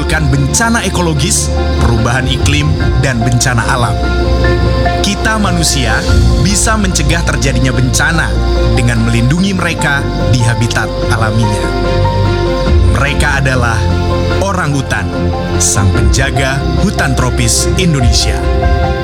menimbulkan bencana ekologis, perubahan iklim, dan bencana alam. Kita manusia bisa mencegah terjadinya bencana dengan melindungi mereka di habitat alaminya. Mereka adalah orangutan, sang penjaga hutan tropis Indonesia.